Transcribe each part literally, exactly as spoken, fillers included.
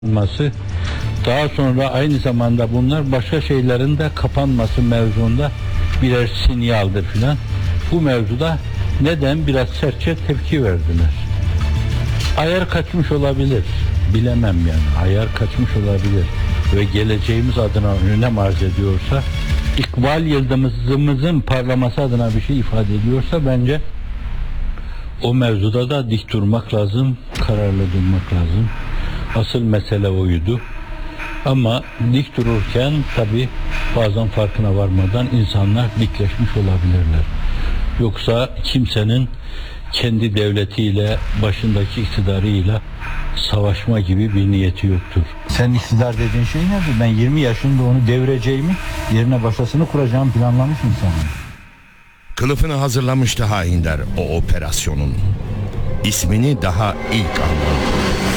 olması, daha sonra aynı zamanda bunlar başka şeylerin de kapanması mevzuunda birer sinyaldir filan. Bu mevzuda neden biraz sertçe tepki verdiler? Ayar kaçmış olabilir. Bilemem yani. Ayar kaçmış olabilir. Ve geleceğimiz adına önem arz ediyorsa, ikbal yıldızımızın parlaması adına bir şey ifade ediyorsa bence o mevzuda da dik durmak lazım, kararlı durmak lazım. Asıl mesele oydu. Ama dik dururken tabii bazen farkına varmadan insanlar dikleşmiş olabilirler. Yoksa kimsenin kendi devletiyle, başındaki iktidarıyla savaşma gibi bir niyeti yoktur. Sen iktidar dediğin şey nedir? Ben yirmi yaşında onu devireceğimi, yerine başkasını kuracağımı planlamış insanım. Kılıfını hazırlamıştı hainler o operasyonun. İsmini daha ilk anladı.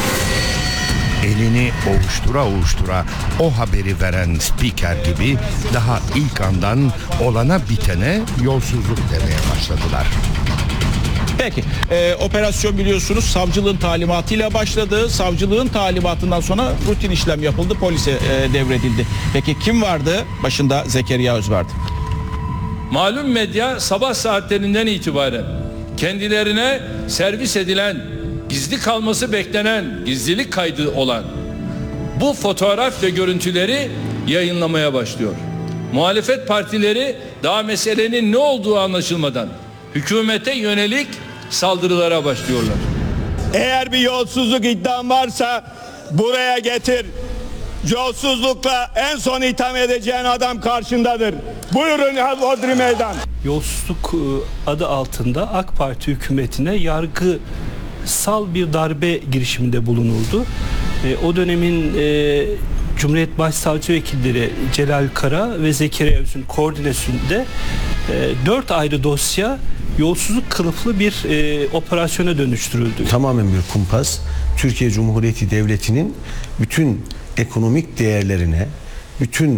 Elini ovuştura ovuştura o haberi veren spiker gibi daha ilk andan olana bitene yolsuzluk demeye başladılar. Peki, e, operasyon biliyorsunuz savcılığın talimatıyla başladı. Savcılığın talimatından sonra rutin işlem yapıldı, polise e, devredildi. Peki kim vardı? Başında Zekeriya Öz vardı. Malum medya sabah saatlerinden itibaren kendilerine servis edilen, gizli kalması beklenen, gizlilik kaydı olan bu fotoğraf ve görüntüleri yayınlamaya başlıyor. Muhalefet partileri daha meselenin ne olduğu anlaşılmadan hükümete yönelik saldırılara başlıyorlar. Eğer bir yolsuzluk iddian varsa buraya getir. Yolsuzlukla en son itham edeceğin adam karşındadır. Buyurun Hodri Meydan. Yolsuzluk adı altında AK Parti hükümetine yargısal bir darbe girişiminde bulunuldu. E, o dönemin e, Cumhuriyet Başsavcı Vekilleri Celal Kara ve Zekeriya Öz'ün koordinasyonunda e, dört ayrı dosya yolsuzluk kılıflı bir e, operasyona dönüştürüldü. Tamamen bir kumpas. Türkiye Cumhuriyeti Devleti'nin bütün ekonomik değerlerine, bütün e,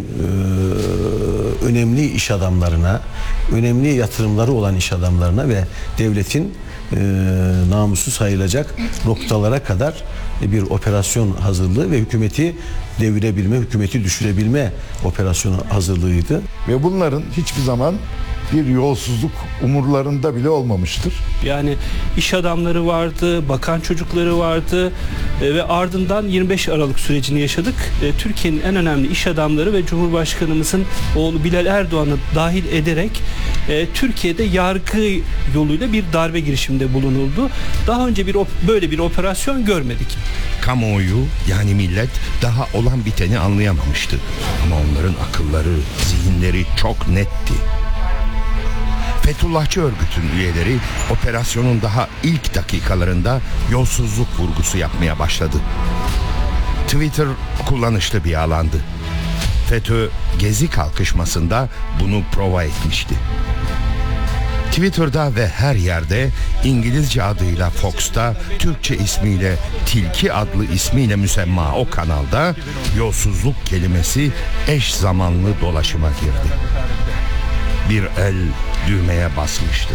önemli iş adamlarına, önemli yatırımları olan iş adamlarına ve devletin e, namusu sayılacak noktalara kadar bir operasyon hazırlığı ve hükümeti devirebilme, hükümeti düşürebilme operasyonu hazırlığıydı. Ve bunların hiçbir zaman bir yolsuzluk umurlarında bile olmamıştır. Yani iş adamları vardı, bakan çocukları vardı e, ve ardından yirmi beş Aralık sürecini yaşadık. E, Türkiye'nin en önemli iş adamları ve Cumhurbaşkanımızın oğlu Bilal Erdoğan'ı dahil ederek e, Türkiye'de yargı yoluyla bir darbe girişiminde bulunuldu. Daha önce bir böyle bir operasyon görmedik. Kamuoyu, yani millet, daha olan biteni anlayamamıştı. Ama onların akılları, zihinleri çok netti. Fethullahçı örgütün üyeleri operasyonun daha ilk dakikalarında yolsuzluk vurgusu yapmaya başladı. Twitter kullanışlı bir alandı. FETÖ Gezi kalkışmasında bunu prova etmişti. Twitter'da ve her yerde, İngilizce adıyla Fox'ta, Türkçe ismiyle Tilki adlı ismiyle müsemma o kanalda yolsuzluk kelimesi eş zamanlı dolaşıma girdi. Bir el düğmeye basmıştı.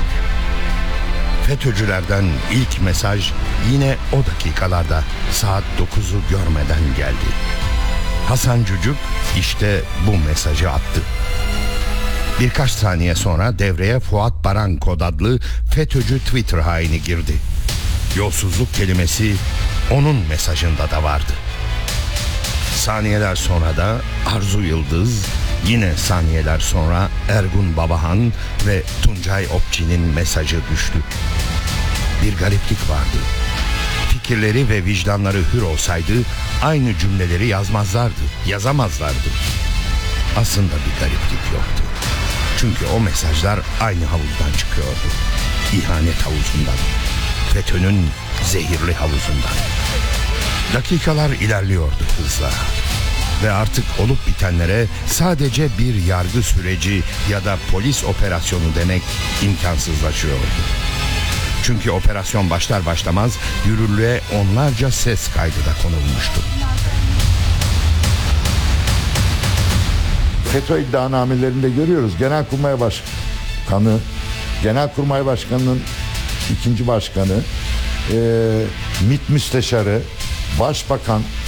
FETÖ'cülerden ilk mesaj yine o dakikalarda saat dokuzu görmeden geldi. Hasan Cücük işte bu mesajı attı. Birkaç saniye sonra devreye Fuat Barankod adlı FETÖ'cü Twitter haini girdi. Yolsuzluk kelimesi onun mesajında da vardı. Saniyeler sonra da Arzu Yıldız, yine saniyeler sonra Ergun Babahan ve Tuncay Opçi'nin mesajı düştü. Bir gariplik vardı. Fikirleri ve vicdanları hür olsaydı aynı cümleleri yazmazlardı, yazamazlardı. Aslında bir gariplik yoktu. Çünkü o mesajlar aynı havuzdan çıkıyordu. İhanet havuzundan. FETÖ'nün zehirli havuzundan. Dakikalar ilerliyordu hızla. Ve artık olup bitenlere sadece bir yargı süreci ya da polis operasyonu demek imkansızlaşıyordu. Çünkü operasyon başlar başlamaz yürürlüğe onlarca ses kaydı da konulmuştu. FETÖ iddianamelerinde görüyoruz. Genelkurmay Başkanı, Genelkurmay Başkanı'nın ikinci başkanı, e, MİT Müsteşarı, Başbakan,